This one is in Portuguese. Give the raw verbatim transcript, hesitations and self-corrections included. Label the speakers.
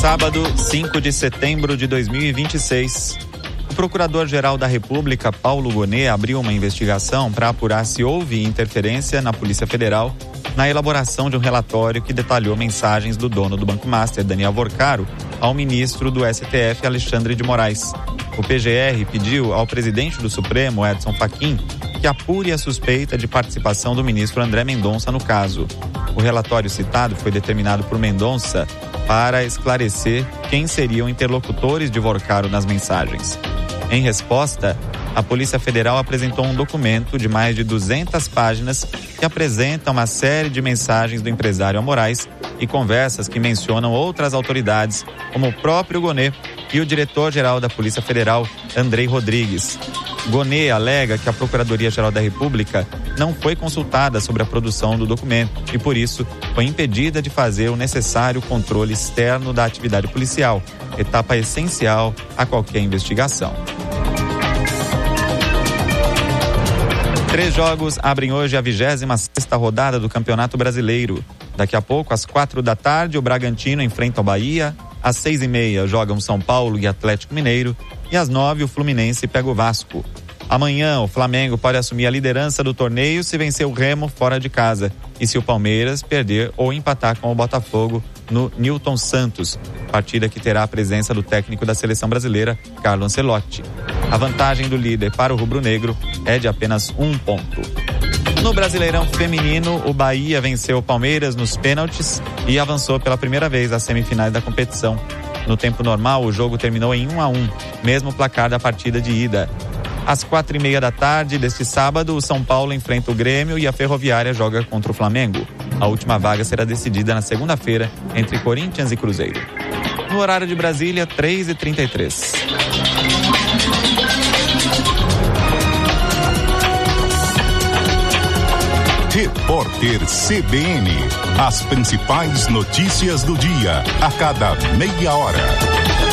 Speaker 1: Sábado, cinco de setembro de dois mil e vinte e seis. O Procurador-Geral da República, Paulo Gonet, abriu uma investigação para apurar se houve interferência na Polícia Federal na elaboração de um relatório que detalhou mensagens do dono do Banco Master, Daniel Vorcaro, ao ministro do S T F, Alexandre de Moraes. O P G R pediu ao presidente do Supremo, Edson Fachin, que apure a suspeita de participação do ministro André Mendonça no caso. O relatório citado foi determinado por Mendonça para esclarecer quem seriam interlocutores de Vorcaro nas mensagens. Em resposta, a Polícia Federal apresentou um documento de mais de duzentas páginas que apresenta uma série de mensagens do empresário a Moraes e conversas que mencionam outras autoridades, como o próprio Gonet e o diretor-geral da Polícia Federal, Andrei Rodrigues. Gonet alega que a Procuradoria-Geral da República não foi consultada sobre a produção do documento e, por isso, foi impedida de fazer o necessário controle externo da atividade policial, etapa essencial a qualquer investigação. Três jogos abrem hoje a vigésima sexta rodada do Campeonato Brasileiro. Daqui a pouco, às quatro da tarde, o Bragantino enfrenta o Bahia. Às seis e meia, jogam São Paulo e Atlético Mineiro. E às nove, o Fluminense pega o Vasco. Amanhã, o Flamengo pode assumir a liderança do torneio se vencer o Remo fora de casa. E se o Palmeiras perder ou empatar com o Botafogo no Newton Santos. Partida que terá a presença do técnico da seleção brasileira, Carlo Ancelotti. A vantagem do líder para o rubro-negro é de apenas um ponto. No Brasileirão Feminino, o Bahia venceu o Palmeiras nos pênaltis e avançou pela primeira vez às semifinais da competição. No tempo normal, o jogo terminou em um a um, mesmo placar da partida de ida. Às quatro e meia da tarde deste sábado, o São Paulo enfrenta o Grêmio e a Ferroviária joga contra o Flamengo. A última vaga será decidida na segunda-feira entre Corinthians e Cruzeiro. No horário de Brasília, três e trinta e três.
Speaker 2: Repórter C B N. As principais notícias do dia, a cada meia hora.